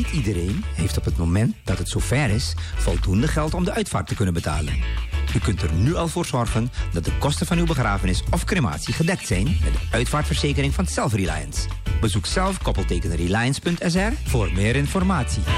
Niet iedereen heeft op het moment dat het zover is voldoende geld om de uitvaart te kunnen betalen. U kunt er nu al voor zorgen dat de kosten van uw begrafenis of crematie gedekt zijn met de uitvaartverzekering van Self-Reliance. Bezoek zelf _reliance.sr voor meer informatie.